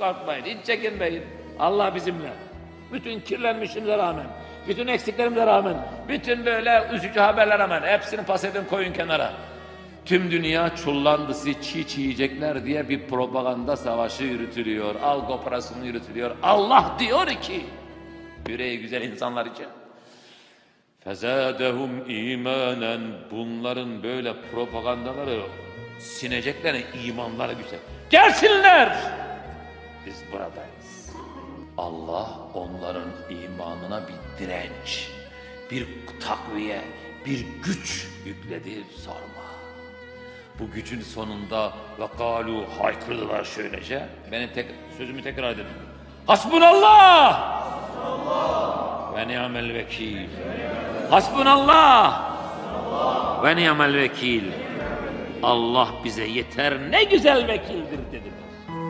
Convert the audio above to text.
korkmayın, hiç çekinmeyin. Allah bizimle. Bütün kirlenmişliğimize rağmen, bütün eksiklerimize rağmen, bütün böyle üzücü haberlere rağmen hepsini pas edin, koyun kenara. Tüm dünya çullandısı çiğ yiyecekler diye bir propaganda savaşı yürütülüyor. Algı operasyonu yürütülüyor. Allah diyor ki, yüreği güzel insanlar için. فَزَادَهُمْ اِيمَانًا Bunların böyle propagandaları sineceklerine imanları güzel. Gelsinler! Biz buradayız. Allah onların imanına bir direnç, bir takviye, bir güç yükledi, sorma. Bu gücün sonunda وَقَالُوا haykırdılar şöylece. Sözümü tekrar edin. Hasbunallah! Ve ni'mel vekil. Hasbunallah! Ve ni'mel vekil. Allah bize yeter, ne güzel vekildir dediler.